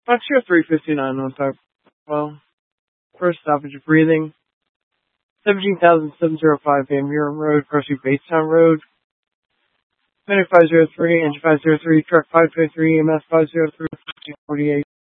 Foxtrot 359 on top. Well, first stoppage of breathing. 17,705 Van Buren Road, crossing Batestown Road. Medic 503, engine 503, truck 523, EMS 503, 48.